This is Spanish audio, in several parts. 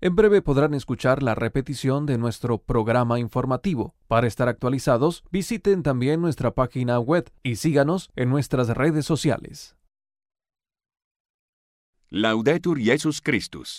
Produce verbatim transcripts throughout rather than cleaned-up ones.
En breve podrán escuchar la repetición de nuestro programa informativo. Para estar actualizados, visiten también nuestra página web y síganos en nuestras redes sociales. Laudetur Jesus Christus.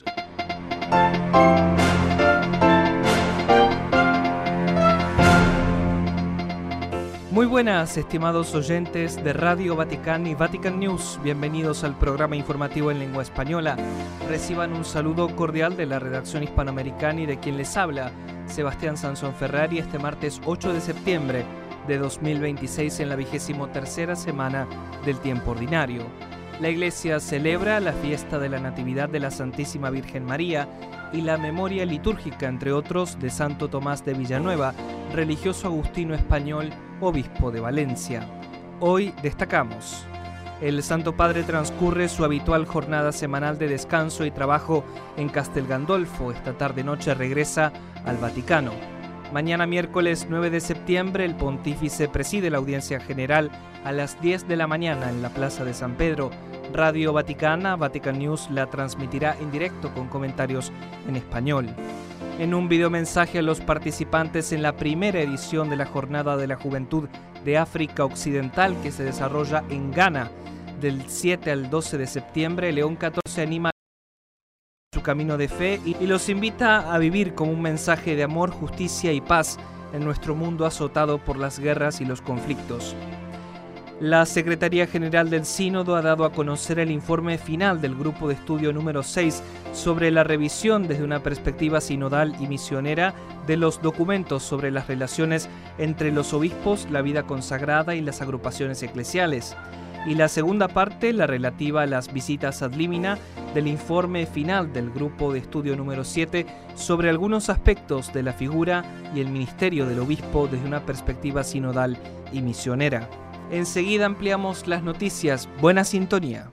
Muy buenas, estimados oyentes de Radio Vaticán y Vatican News. Bienvenidos al programa informativo en lengua española. Reciban un saludo cordial de la redacción hispanoamericana y de quien les habla, Sebastián Sansón Ferrari, este martes ocho de septiembre de dos mil veintiséis en la vigésimo tercera semana del tiempo ordinario. La Iglesia celebra la fiesta de la Natividad de la Santísima Virgen María y la memoria litúrgica, entre otros, de Santo Tomás de Villanueva, religioso agustino español, obispo de Valencia. Hoy destacamos: el Santo Padre transcurre su habitual jornada semanal de descanso y trabajo en Castel Gandolfo. Esta tarde-noche regresa al Vaticano. Mañana miércoles nueve de septiembre el pontífice preside la audiencia general a las diez de la mañana en la Plaza de San Pedro. Radio Vaticana, Vatican News, la transmitirá en directo con comentarios en español. En un videomensaje a los participantes en la primera edición de la Jornada de la Juventud de África Occidental, que se desarrolla en Ghana del siete al doce de septiembre, León catorce anima su camino de fe y los invita a vivir como un mensaje de amor, justicia y paz en nuestro mundo azotado por las guerras y los conflictos. La Secretaría General del Sínodo ha dado a conocer el informe final del Grupo de Estudio número seis sobre la revisión desde una perspectiva sinodal y misionera de los documentos sobre las relaciones entre los obispos, la vida consagrada y las agrupaciones eclesiales. Y la segunda parte, la relativa a las visitas ad limina, del informe final del Grupo de Estudio número siete sobre algunos aspectos de la figura y el ministerio del obispo desde una perspectiva sinodal y misionera. Enseguida ampliamos las noticias. Buena sintonía.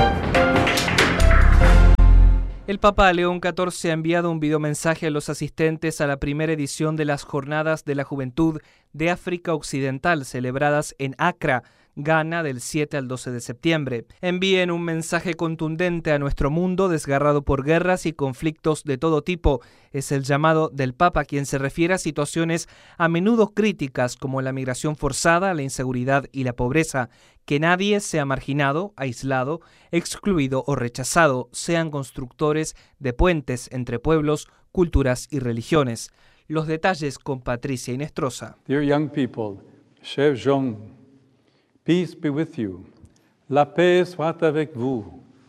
El Papa León catorce ha enviado un videomensaje a los asistentes a la primera edición de las Jornadas de la Juventud de África Occidental celebradas en Accra, Ghana, del siete al doce de septiembre. Envíen un mensaje contundente a nuestro mundo desgarrado por guerras y conflictos de todo tipo. Es el llamado del Papa, quien se refiere a situaciones a menudo críticas como la migración forzada, la inseguridad y la pobreza. Que nadie sea marginado, aislado, excluido o rechazado. Sean constructores de puentes entre pueblos, culturas y religiones. Los detalles con Patricia Inestrosa. Dear young people, cher Jean, peace be with you. La paix soit avec vous.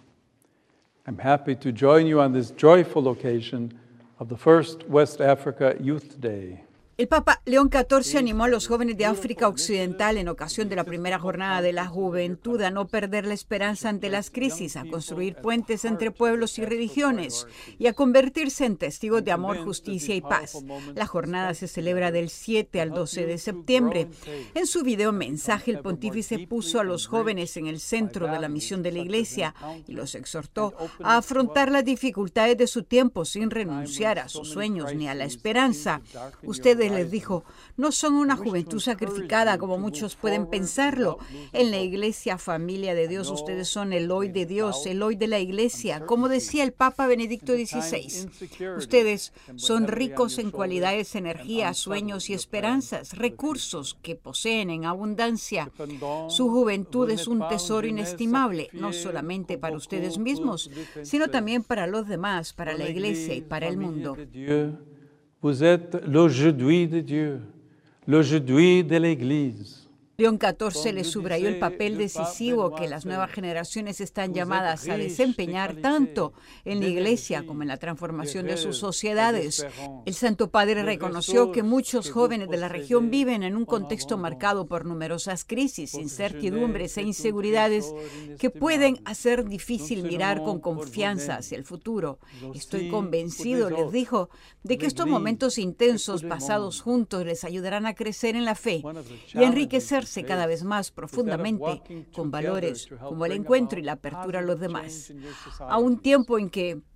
I'm happy to join you on this joyful occasion of the first West Africa Youth Day. El Papa León catorce animó a los jóvenes de África Occidental en ocasión de la primera jornada de la juventud a no perder la esperanza ante las crisis, a construir puentes entre pueblos y religiones y a convertirse en testigos de amor, justicia y paz. La jornada se celebra del siete al doce de septiembre. En su video mensaje, el pontífice puso a los jóvenes en el centro de la misión de la Iglesia y los exhortó a afrontar las dificultades de su tiempo sin renunciar a sus sueños ni a la esperanza. Ustedes, les dijo, no son una juventud sacrificada como muchos pueden pensarlo. En la Iglesia, familia de Dios, ustedes son el hoy de Dios, el hoy de la Iglesia, como decía el Papa Benedicto dieciséis. Ustedes son ricos en cualidades, energías, sueños y esperanzas, recursos que poseen en abundancia. Su juventud es un tesoro inestimable, no solamente para ustedes mismos, sino también para los demás, para la Iglesia y para el mundo. Vous êtes l'aujourd'hui de Dieu, l'aujourd'hui de l'Église. León catorce le subrayó el papel decisivo que las nuevas generaciones están llamadas a desempeñar tanto en la Iglesia como en la transformación de sus sociedades. El Santo Padre reconoció que muchos jóvenes de la región viven en un contexto marcado por numerosas crisis, incertidumbres e inseguridades que pueden hacer difícil mirar con confianza hacia el futuro. Estoy convencido, les dijo, de que estos momentos intensos pasados juntos les ayudarán a crecer en la fe y a enriquecerse cada vez más profundamente con valores como el encuentro y la apertura a los demás. A un tiempo en que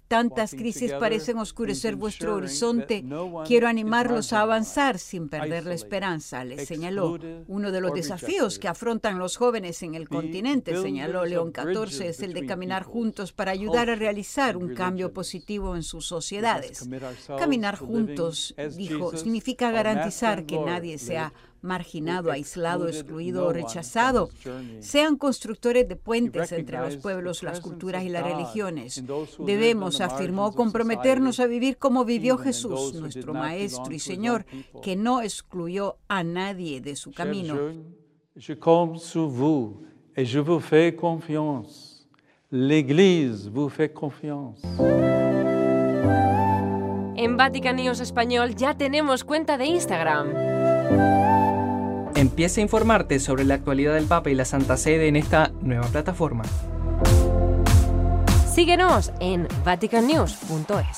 Tantas crisis parecen oscurecer vuestro horizonte. Quiero animarlos a avanzar sin perder la esperanza, les señaló. Uno de los desafíos que afrontan los jóvenes en el continente, señaló León catorce, es el de caminar juntos para ayudar a realizar un cambio positivo en sus sociedades. Caminar juntos, dijo, significa garantizar que nadie sea marginado, aislado, excluido o rechazado. Sean constructores de puentes entre los pueblos, las culturas y las religiones. Debemos, afirmó, comprometernos a vivir como vivió Jesús, nuestro Maestro y Señor, que no excluyó a nadie de su camino. Je compte sur vous et je vous fais confiance. L'Église vous fait confiance. En Vatican News Español ya tenemos cuenta de Instagram. Empieza a informarte sobre la actualidad del Papa y la Santa Sede en esta nueva plataforma. Síguenos en vatican news punto es.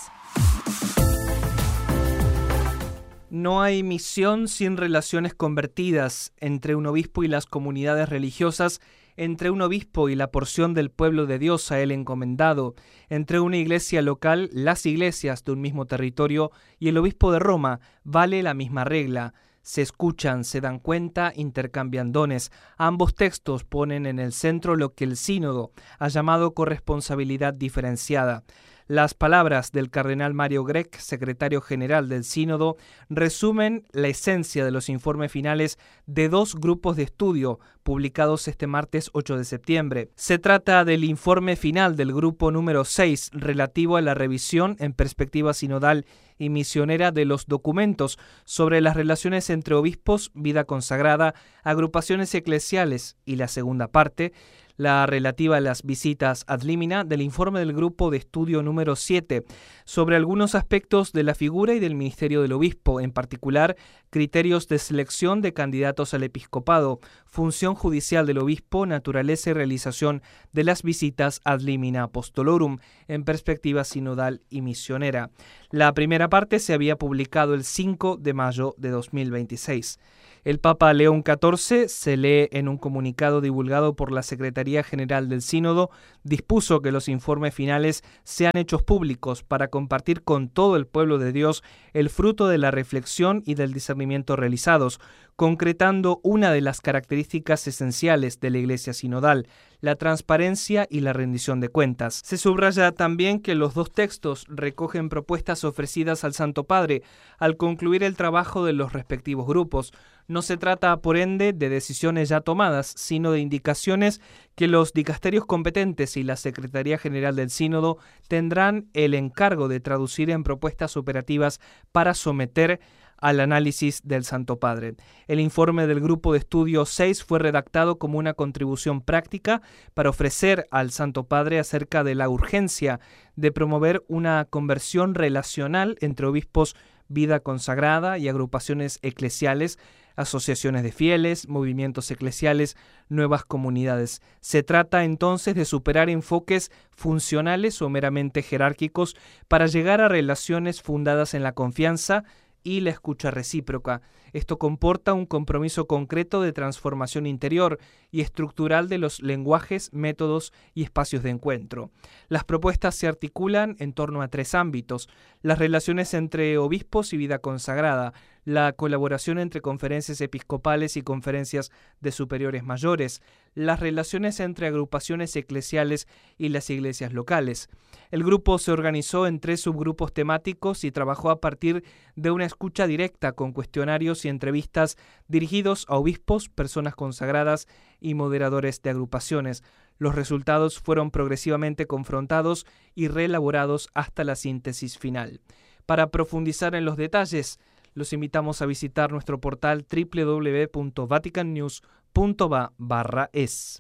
No hay misión sin relaciones convertidas entre un obispo y las comunidades religiosas, entre un obispo y la porción del pueblo de Dios a él encomendado, entre una iglesia local, las iglesias de un mismo territorio y el obispo de Roma, vale la misma regla. Se escuchan, se dan cuenta, intercambian dones. Ambos textos ponen en el centro lo que el sínodo ha llamado corresponsabilidad diferenciada. Las palabras del cardenal Mario Grech, secretario general del sínodo, resumen la esencia de los informes finales de dos grupos de estudio publicados este martes ocho de septiembre. Se trata del informe final del grupo número seis relativo a la revisión en perspectiva sinodal y misionera de los documentos sobre las relaciones entre obispos, vida consagrada, agrupaciones eclesiales, y la segunda parte, la relativa a las visitas ad limina, del informe del grupo de estudio número siete, sobre algunos aspectos de la figura y del ministerio del obispo, en particular criterios de selección de candidatos al episcopado, función judicial del obispo, naturaleza y realización de las visitas ad limina apostolorum, en perspectiva sinodal y misionera. La primera parte se había publicado el cinco de mayo de dos mil veintiséis. El Papa León catorce, se lee en un comunicado divulgado por la Secretaría General del Sínodo, dispuso que los informes finales sean hechos públicos para compartir con todo el pueblo de Dios el fruto de la reflexión y del discernimiento realizados, concretando una de las características esenciales de la Iglesia sinodal, la transparencia y la rendición de cuentas. Se subraya también que los dos textos recogen propuestas ofrecidas al Santo Padre al concluir el trabajo de los respectivos grupos. No se trata, por ende, de decisiones ya tomadas, sino de indicaciones que los dicasterios competentes y la Secretaría General del Sínodo tendrán el encargo de traducir en propuestas operativas para someter al análisis del Santo Padre. El informe del Grupo de Estudio seis fue redactado como una contribución práctica para ofrecer al Santo Padre acerca de la urgencia de promover una conversión relacional entre obispos, vida consagrada y agrupaciones eclesiales, asociaciones de fieles, movimientos eclesiales, nuevas comunidades. Se trata entonces de superar enfoques funcionales o meramente jerárquicos para llegar a relaciones fundadas en la confianza y la escucha recíproca. Esto comporta un compromiso concreto de transformación interior y estructural de los lenguajes, métodos y espacios de encuentro. Las propuestas se articulan en torno a tres ámbitos: las relaciones entre obispos y vida consagrada, la colaboración entre conferencias episcopales y conferencias de superiores mayores, las relaciones entre agrupaciones eclesiales y las iglesias locales. El grupo se organizó en tres subgrupos temáticos y trabajó a partir de una escucha directa con cuestionarios y entrevistas dirigidos a obispos, personas consagradas y moderadores de agrupaciones. Los resultados fueron progresivamente confrontados y reelaborados hasta la síntesis final. Para profundizar en los detalles, los invitamos a visitar nuestro portal doble u doble u doble u punto vatican news punto va barra es.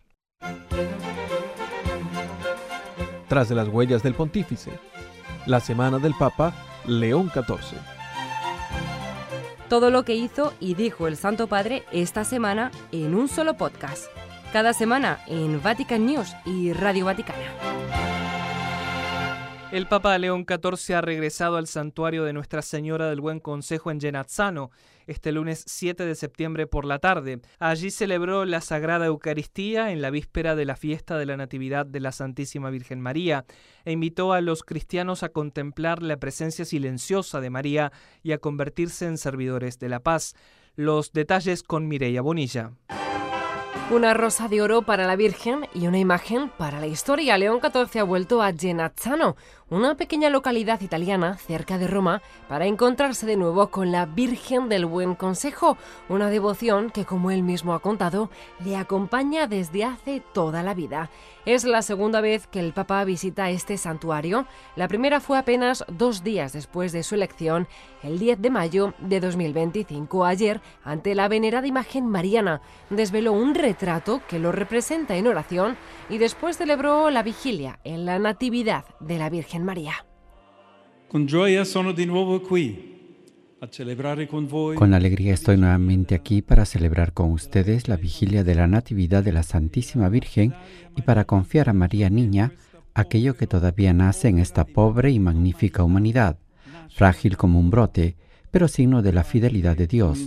Tras de las huellas del pontífice, la semana del Papa León catorce. Todo lo que hizo y dijo el Santo Padre esta semana en un solo podcast. Cada semana en Vatican News y Radio Vaticana. El Papa León catorce ha regresado al santuario de Nuestra Señora del Buen Consejo en Genazzano este lunes siete de septiembre por la tarde. Allí celebró la Sagrada Eucaristía en la víspera de la fiesta de la Natividad de la Santísima Virgen María e invitó a los cristianos a contemplar la presencia silenciosa de María y a convertirse en servidores de la paz. Los detalles con Mireia Bonilla. Una rosa de oro para la Virgen y una imagen para la historia. León catorce ha vuelto a Genazzano, una pequeña localidad italiana cerca de Roma, para encontrarse de nuevo con la Virgen del Buen Consejo, una devoción que, como él mismo ha contado, le acompaña desde hace toda la vida. Es la segunda vez que el Papa visita este santuario. La primera fue apenas dos días después de su elección, el diez de mayo de dos mil veinticinco. Ayer, ante la venerada imagen mariana, desveló un retrato que lo representa en oración y después celebró la vigilia en la Natividad de la Virgen María. Con gioia sono di nuovo qui a celebrare con voi. Con alegría estoy nuevamente aquí para celebrar con ustedes la vigilia de la Natividad de la Santísima Virgen y para confiar a María Niña aquello que todavía nace en esta pobre y magnífica humanidad, frágil como un brote, pero signo de la fidelidad de Dios.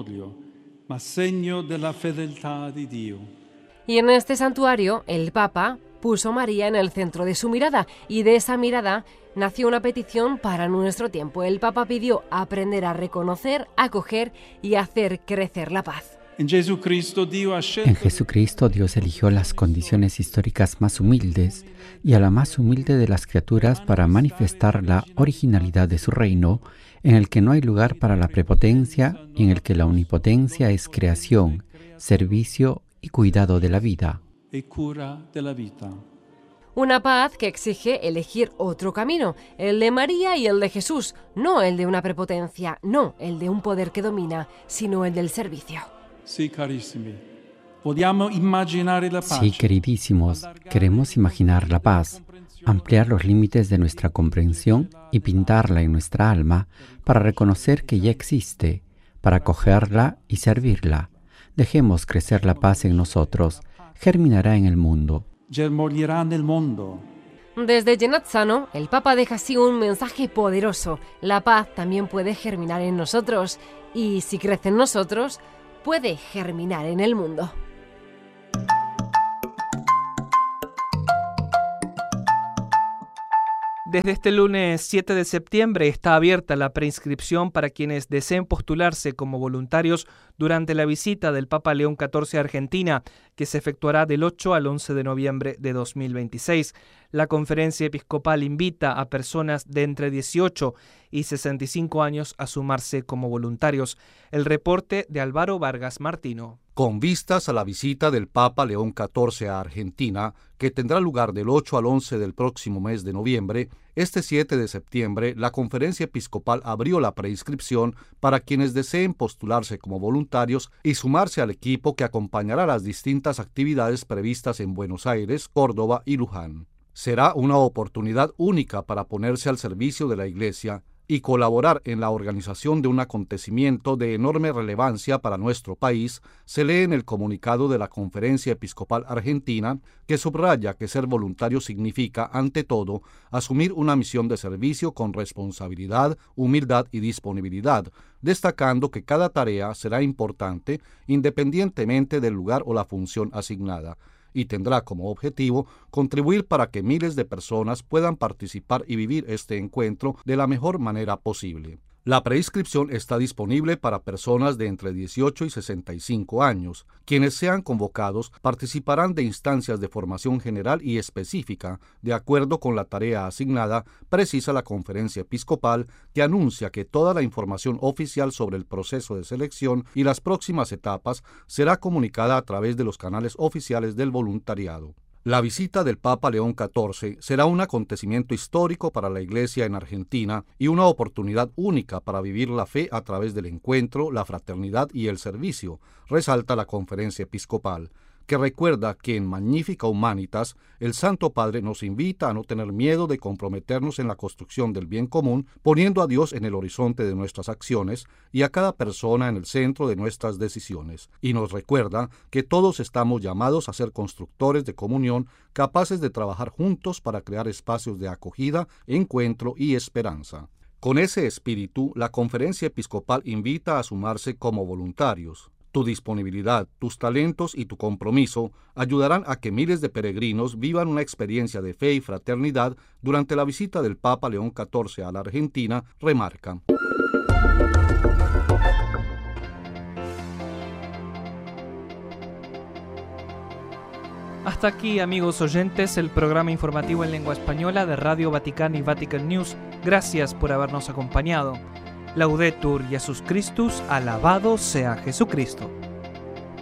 Y en este santuario, el Papa puso a María en el centro de su mirada, y de esa mirada nació una petición para nuestro tiempo. El Papa pidió aprender a reconocer, acoger y hacer crecer la paz. En Jesucristo Dios eligió las condiciones históricas más humildes y a la más humilde de las criaturas para manifestar la originalidad de su reino, en el que no hay lugar para la prepotencia y en el que la omnipotencia es creación, servicio y cuidado de la vida. Una paz que exige elegir otro camino, el de María y el de Jesús, no el de una prepotencia, no el de un poder que domina, sino el del servicio. Sí, carissimi. Vogliamo immaginare la pace. Sí, queridísimos, queremos imaginar la paz, ampliar los límites de nuestra comprensión y pintarla en nuestra alma para reconocer que ya existe, para acogerla y servirla. Dejemos crecer la paz en nosotros, germinará en el mundo. Germoglierà nel mondo. Desde Genazzano, el Papa deja así un mensaje poderoso. La paz también puede germinar en nosotros, y si crece en nosotros, puede germinar en el mundo. Desde este lunes siete de septiembre está abierta la preinscripción para quienes deseen postularse como voluntarios durante la visita del Papa León catorce a Argentina, que se efectuará del ocho al once de noviembre de dos mil veintiséis. La conferencia episcopal invita a personas de entre dieciocho y sesenta y cinco años a sumarse como voluntarios. El reporte de Álvaro Vargas Martino. Con vistas a la visita del Papa León catorce a Argentina, que tendrá lugar del ocho al once del próximo mes de noviembre, este siete de septiembre la Conferencia Episcopal abrió la preinscripción para quienes deseen postularse como voluntarios y sumarse al equipo que acompañará las distintas actividades previstas en Buenos Aires, Córdoba y Luján. Será una oportunidad única para ponerse al servicio de la Iglesia y colaborar en la organización de un acontecimiento de enorme relevancia para nuestro país, se lee en el comunicado de la Conferencia Episcopal Argentina, que subraya que ser voluntario significa, ante todo, asumir una misión de servicio con responsabilidad, humildad y disponibilidad, destacando que cada tarea será importante independientemente del lugar o la función asignada, y tendrá como objetivo contribuir para que miles de personas puedan participar y vivir este encuentro de la mejor manera posible. La preinscripción está disponible para personas de entre dieciocho y sesenta y cinco años. Quienes sean convocados participarán de instancias de formación general y específica, de acuerdo con la tarea asignada, precisa la Conferencia Episcopal, que anuncia que toda la información oficial sobre el proceso de selección y las próximas etapas será comunicada a través de los canales oficiales del voluntariado. La visita del Papa León catorce será un acontecimiento histórico para la Iglesia en Argentina y una oportunidad única para vivir la fe a través del encuentro, la fraternidad y el servicio, resalta la Conferencia Episcopal, que recuerda que en Magnificat Humanitas el Santo Padre nos invita a no tener miedo de comprometernos en la construcción del bien común, poniendo a Dios en el horizonte de nuestras acciones y a cada persona en el centro de nuestras decisiones. Y nos recuerda que todos estamos llamados a ser constructores de comunión, capaces de trabajar juntos para crear espacios de acogida, encuentro y esperanza. Con ese espíritu, la Conferencia Episcopal invita a sumarse como voluntarios. Tu disponibilidad, tus talentos y tu compromiso ayudarán a que miles de peregrinos vivan una experiencia de fe y fraternidad durante la visita del Papa León catorce a la Argentina, remarca. Hasta aquí, amigos oyentes, el programa informativo en lengua española de Radio Vaticana y Vatican News. Gracias por habernos acompañado. Laudetur Jesus Christus, alabado sea Jesucristo.